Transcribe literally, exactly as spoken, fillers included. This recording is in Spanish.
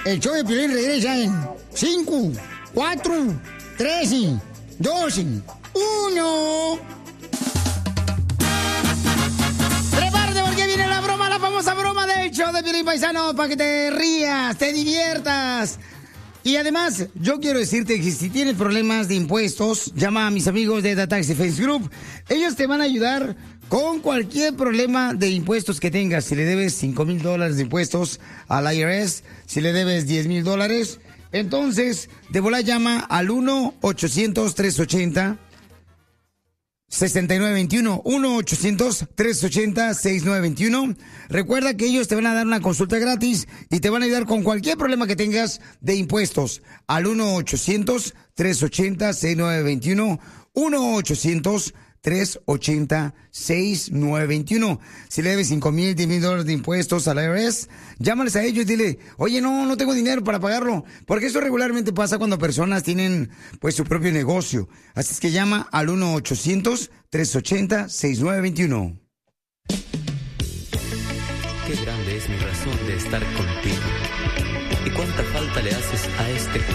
El show de Piolín regresa en cinco, cuatro, tres, dos, uno. Prepárate porque viene la broma, la famosa broma del show de Piolín, paisano, para que te rías, te diviertas. Y además, yo quiero decirte que si tienes problemas de impuestos, llama a mis amigos de The Tax Defense Group. Ellos te van a ayudar con cualquier problema de impuestos que tengas. Si le debes cinco mil dólares de impuestos al I R S, si le debes diez mil dólares, entonces de volá llama al uno ochocientos, trescientos ochenta, sesenta y nueve veintiuno. uno ochocientos, trescientos ochenta, sesenta y nueve veintiuno. Recuerda que ellos te van a dar una consulta gratis y te van a ayudar con cualquier problema que tengas de impuestos. Al uno ochocientos, trescientos ochenta, sesenta y nueve veintiuno. uno ochocientos, trescientos ochenta, sesenta y nueve veintiuno. Si le debes cinco mil, diez mil dólares de impuestos al I R S, llámales a ellos y dile, oye, no, no tengo dinero para pagarlo. Porque eso regularmente pasa cuando personas tienen, pues, su propio negocio. Así es que llama al uno ochocientos, trescientos ochenta, sesenta y nueve veintiuno. Qué grande es mi razón de estar contigo. Y cuánta falta le haces a este